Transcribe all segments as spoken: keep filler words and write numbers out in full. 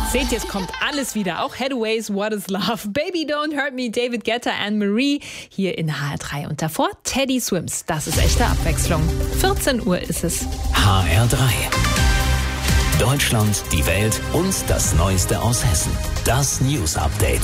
Seht ihr, es kommt alles wieder. Auch Hathaway's What is Love, Baby Don't Hurt Me, David Guetta, Anne-Marie hier in H R drei. Und davor Teddy Swims. Das ist echte Abwechslung. vierzehn Uhr ist es. H R drei. Deutschland, die Welt und das Neueste aus Hessen. Das News Update.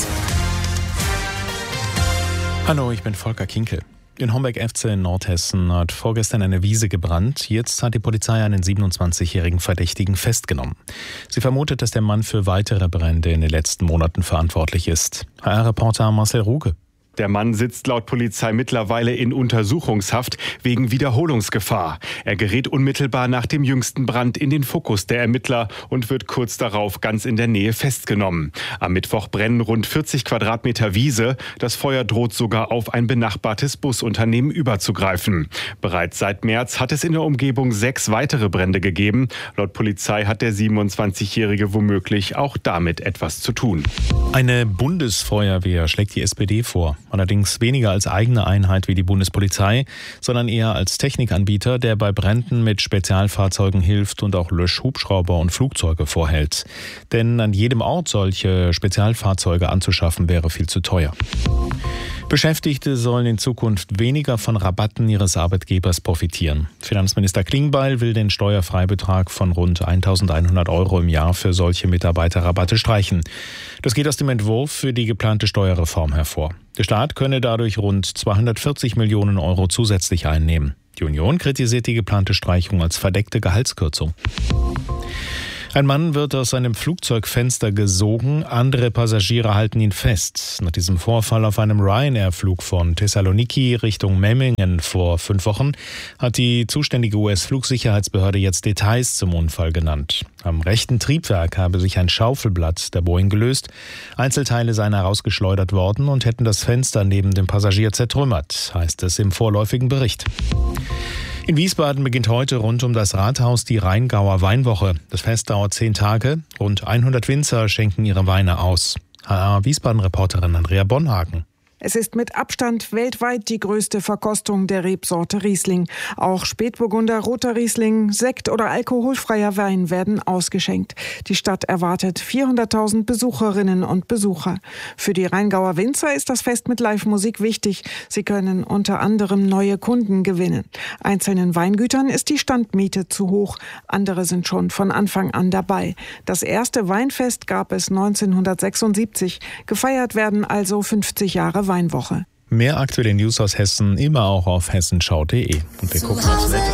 Hallo, ich bin Volker Kinkel. In Homberg-F C in Nordhessen hat vorgestern eine Wiese gebrannt. Jetzt hat die Polizei einen siebenundzwanzigjährigen Verdächtigen festgenommen. Sie vermutet, dass der Mann für weitere Brände in den letzten Monaten verantwortlich ist. H R-Reporter Marcel Ruge. Der Mann sitzt laut Polizei mittlerweile in Untersuchungshaft wegen Wiederholungsgefahr. Er gerät unmittelbar nach dem jüngsten Brand in den Fokus der Ermittler und wird kurz darauf ganz in der Nähe festgenommen. Am Mittwoch brennen rund vierzig Quadratmeter Wiese. Das Feuer droht sogar auf ein benachbartes Busunternehmen überzugreifen. Bereits seit März hat es in der Umgebung sechs weitere Brände gegeben. Laut Polizei hat der siebenundzwanzigjährige womöglich auch damit etwas zu tun. Eine Bundesfeuerwehr schlägt die S P D vor. Allerdings weniger als eigene Einheit wie die Bundespolizei, sondern eher als Technikanbieter, der bei Bränden mit Spezialfahrzeugen hilft und auch Löschhubschrauber und Flugzeuge vorhält. Denn an jedem Ort solche Spezialfahrzeuge anzuschaffen, wäre viel zu teuer. Beschäftigte sollen in Zukunft weniger von Rabatten ihres Arbeitgebers profitieren. Finanzminister Klingbeil will den Steuerfreibetrag von rund eintausendeinhundert Euro im Jahr für solche Mitarbeiterrabatte streichen. Das geht aus dem Entwurf für die geplante Steuerreform hervor. Der Staat könne dadurch rund zweihundertvierzig Millionen Euro zusätzlich einnehmen. Die Union kritisiert die geplante Streichung als verdeckte Gehaltskürzung. Ein Mann wird aus seinem Flugzeugfenster gesogen, andere Passagiere halten ihn fest. Nach diesem Vorfall auf einem Ryanair-Flug von Thessaloniki Richtung Memmingen vor fünf Wochen hat die zuständige U S-Flugsicherheitsbehörde jetzt Details zum Unfall genannt. Am rechten Triebwerk habe sich ein Schaufelblatt der Boeing gelöst. Einzelteile seien herausgeschleudert worden und hätten das Fenster neben dem Passagier zertrümmert, heißt es im vorläufigen Bericht. In Wiesbaden beginnt heute rund um das Rathaus die Rheingauer Weinwoche. Das Fest dauert zehn Tage. Rund hundert Winzer schenken ihre Weine aus. H R-Wiesbaden-Reporterin Andrea Bonhagen. Es ist mit Abstand weltweit die größte Verkostung der Rebsorte Riesling. Auch Spätburgunder, roter Riesling, Sekt oder alkoholfreier Wein werden ausgeschenkt. Die Stadt erwartet vierhunderttausend Besucherinnen und Besucher. Für die Rheingauer Winzer ist das Fest mit Live-Musik wichtig. Sie können unter anderem neue Kunden gewinnen. Einzelnen Weingütern ist die Standmiete zu hoch. Andere sind schon von Anfang an dabei. Das erste Weinfest gab es neunzehnhundertsechsundsiebzig. Gefeiert werden also fünfzig Jahre Weinwoche. Mehr aktuelle News aus Hessen immer auch auf hessenschau punkt de. Und wir gucken aufs Wetter.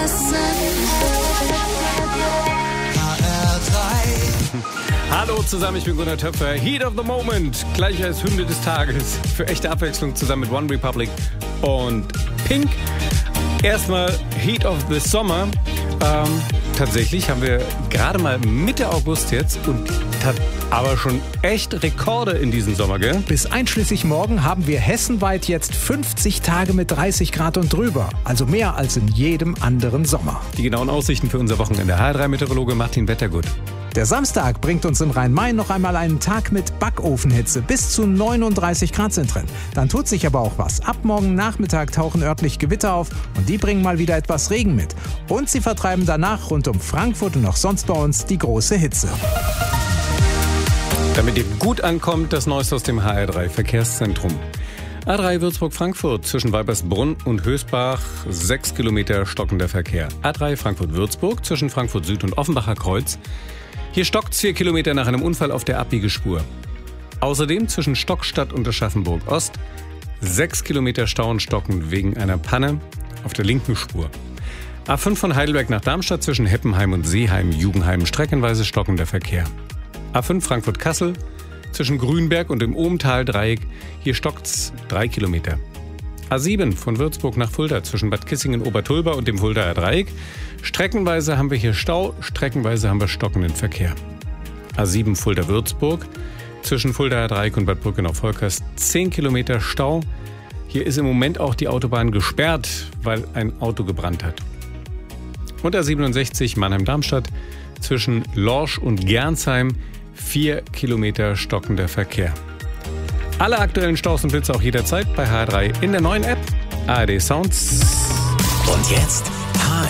Hallo zusammen, ich bin Gunnar Töpfer. Heat of the Moment, gleich als Hymne des Tages. Für echte Abwechslung zusammen mit One Republic und Pink. Erstmal Heat of the Summer. Ähm, tatsächlich haben wir gerade mal Mitte August jetzt und hat aber schon echt Rekorde in diesem Sommer, gell? Bis einschließlich morgen haben wir hessenweit jetzt fünfzig Tage mit dreißig Grad und drüber. Also mehr als in jedem anderen Sommer. Die genauen Aussichten für unser Wochenende. H R drei Meteorologe Martin Wettergut. Der Samstag bringt uns im Rhein-Main noch einmal einen Tag mit Backofenhitze. Bis zu neununddreißig Grad sind drin. Dann tut sich aber auch was. Ab morgen Nachmittag tauchen örtlich Gewitter auf und die bringen mal wieder etwas Regen mit. Und sie vertreiben danach rund um Frankfurt und auch sonst bei uns die große Hitze. Damit ihr gut ankommt, das Neueste aus dem H R drei Verkehrszentrum. A drei Würzburg-Frankfurt zwischen Weibersbrunn und Hösbach, sechs Kilometer stockender Verkehr. A drei Frankfurt-Würzburg zwischen Frankfurt Süd und Offenbacher Kreuz. Hier stockt vier Kilometer nach einem Unfall auf der Abbiegespur. Außerdem zwischen Stockstadt und Aschaffenburg Ost sechs Kilometer Stau und Stocken wegen einer Panne auf der linken Spur. A fünf von Heidelberg nach Darmstadt zwischen Heppenheim und Seeheim-Jugendheim streckenweise stockender Verkehr. A fünf Frankfurt-Kassel zwischen Grünberg und dem Ohmtal-Dreieck. Hier stockt's drei Kilometer. A sieben von Würzburg nach Fulda zwischen Bad Kissingen-Obertulba und dem Fuldaer Dreieck. Streckenweise haben wir hier Stau, streckenweise haben wir stockenden Verkehr. A sieben Fulda-Würzburg zwischen Fuldaer Dreieck und Bad Brückenau-Volkers zehn Kilometer Stau. Hier ist im Moment auch die Autobahn gesperrt, weil ein Auto gebrannt hat. Und A siebenundsechzig Mannheim-Darmstadt zwischen Lorsch und Gernsheim vier Kilometer stockender Verkehr. Alle aktuellen Staus und Blitze auch jederzeit bei H R drei in der neuen App A R D Sounds. Und jetzt